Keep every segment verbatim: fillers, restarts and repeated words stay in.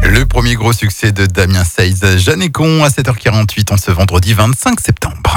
Le premier gros succès de Damien Seize, Jeanne et Con, à sept heures quarante-huit en ce vendredi vingt-cinq septembre.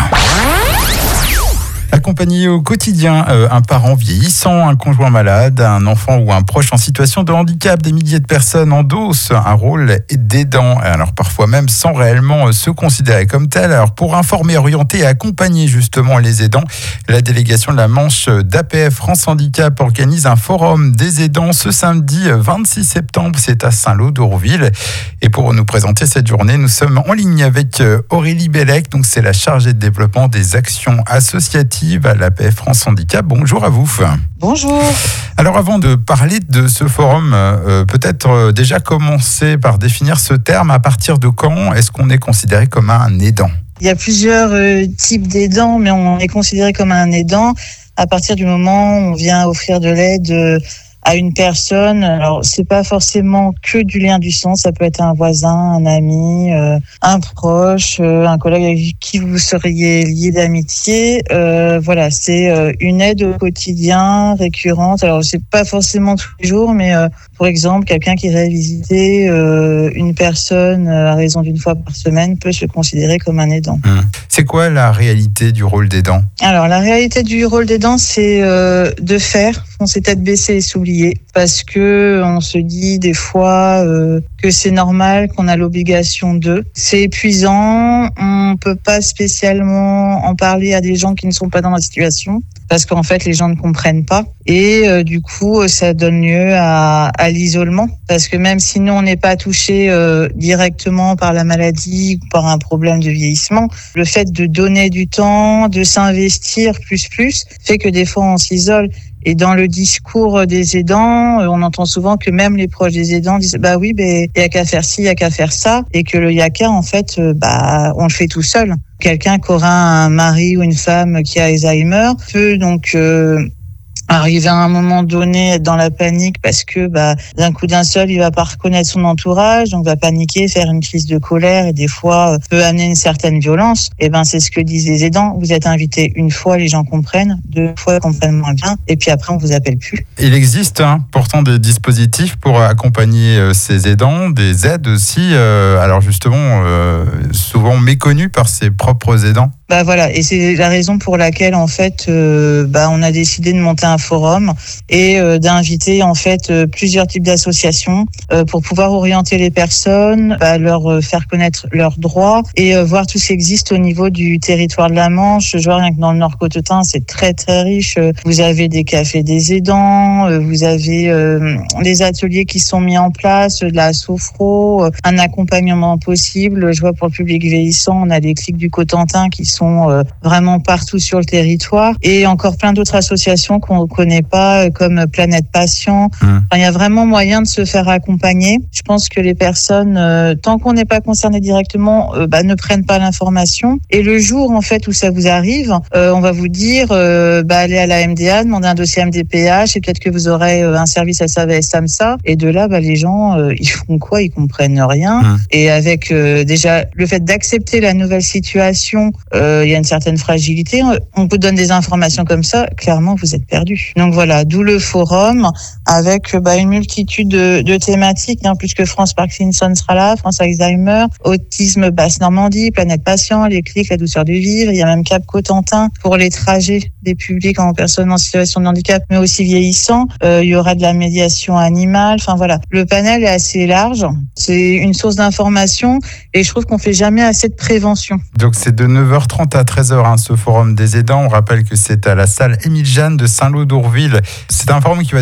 Accompagner au quotidien euh, un parent vieillissant, un conjoint malade, un enfant ou un proche en situation de handicap, des milliers de personnes endossent un rôle d'aidant, alors parfois même sans réellement se considérer comme tel. Alors pour informer, orienter et accompagner justement les aidants, la délégation de la Manche d'A P F France Handicap organise un forum des aidants ce samedi vingt-six septembre, c'est à Saint-Lô d'Ourville. Et pour nous présenter cette journée, nous sommes en ligne avec Aurélie Bellec, donc c'est la chargée de développement des actions associatives à l'A P F France Handicap. Bonjour à vous. Bonjour. Alors avant de parler de ce forum, euh, peut-être euh, déjà commencer par définir ce terme. À partir de quand est-ce qu'on est considéré comme un aidant ? Il y a plusieurs euh, types d'aidants, mais on est considéré comme un aidant à partir du moment où on vient offrir de l'aide euh, à une personne. Alors c'est pas forcément que du lien du sang, ça peut être un voisin, un ami, euh, un proche, euh, un collègue avec qui vous seriez lié d'amitié. Euh, voilà, c'est euh, une aide au quotidien récurrente. Alors c'est pas forcément tous les jours, mais euh, pour exemple, quelqu'un qui irait visiter euh, une personne à raison d'une fois par semaine peut se considérer comme un aidant. Mmh. C'est quoi la réalité du rôle d'aidant ? Alors la réalité du rôle d'aidant, c'est euh, de faire foncer tête baissée et s'oublier, parce que on se dit des fois euh, que c'est normal, qu'on a l'obligation de. C'est épuisant, on peut pas spécialement en parler à des gens qui ne sont pas dans la situation, parce qu'en fait les gens ne comprennent pas. Et euh, du coup, ça donne lieu à, à l'isolement, parce que même si nous on n'est pas touché euh, directement par la maladie ou par un problème de vieillissement, le fait de donner du temps, de s'investir plus plus, fait que des fois on s'isole. Et dans le discours des aidants, on entend souvent que même les proches des aidants disent bah oui, ben il y a qu'à faire ci, il y a qu'à faire ça, et que le y a qu'à en fait, bah on le fait tout seul. Quelqu'un qui aura un mari ou une femme qui a Alzheimer peut donc euh, arriver à un moment donné être dans la panique parce que bah d'un coup d'un seul il va pas reconnaître son entourage, donc va paniquer, faire une crise de colère et des fois peut amener une certaine violence. Et ben c'est ce que disent les aidants, vous êtes invité une fois, les gens comprennent, deux fois ils comprennent moins bien et puis après on vous appelle plus. Il existe hein, pourtant des dispositifs pour accompagner euh, ces aidants, des aides aussi, euh, alors justement euh, souvent méconnus par ses propres aidants. Bah voilà, et c'est la raison pour laquelle en fait euh, bah on a décidé de monter un forum et euh, d'inviter en fait euh, plusieurs types d'associations euh, pour pouvoir orienter les personnes, bah, leur euh, faire connaître leurs droits et euh, voir tout ce qui existe au niveau du territoire de la Manche. Je vois rien que dans le Nord-Cotentin, c'est très très riche. Vous avez des cafés des aidants, euh, vous avez euh, des ateliers qui sont mis en place, de la sophro, euh, un accompagnement possible. Je vois pour le public vieillissant, on a des clics du Cotentin qui sont euh, vraiment partout sur le territoire et encore plein d'autres associations qu'on ne connaît pas comme Planète Patient. Mmh. Enfin, il y a vraiment moyen de se faire accompagner. Je pense que les personnes, euh, tant qu'on n'est pas concerné directement, euh, bah, ne prennent pas l'information. Et le jour en fait où ça vous arrive, euh, on va vous dire euh, bah, allez à la M D A, demandez un dossier M D P H et peut-être que vous aurez euh, un service S A V S SAMSA. Et de là, bah, les gens, euh, ils font quoi ? Ils comprennent rien. Mmh. Et avec euh, déjà le fait d'accepter la nouvelle situation, euh, il y a une certaine fragilité. On vous donne des informations comme ça, clairement vous êtes perdu. Donc voilà, d'où le forum avec bah, une multitude de, de thématiques, hein, puisque France Parkinson sera là, France Alzheimer, Autisme Basse-Normandie, Planète Patient, les clics, la douceur du vivre. Il y a même Cap Cotentin pour les trajets des publics en personnes en situation de handicap, mais aussi vieillissants. Euh, il y aura de la médiation animale. Enfin voilà, le panel est assez large. C'est une source d'information et je trouve qu'on fait jamais assez de prévention. Donc c'est de neuf heures trente à treize heures hein, ce forum des aidants. On rappelle que c'est à la salle Émile Jeanne de Saint-Lô d'Ourville. C'est un forum qui va